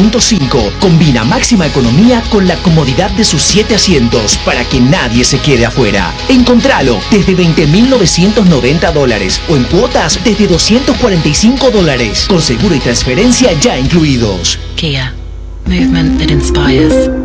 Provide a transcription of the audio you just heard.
4.5 combina máxima economía con la comodidad de sus 7 asientos para que nadie se quede afuera. Encontralo desde $20.990 o en cuotas desde $245 con seguro y transferencia ya incluidos. Kia, movement that inspires.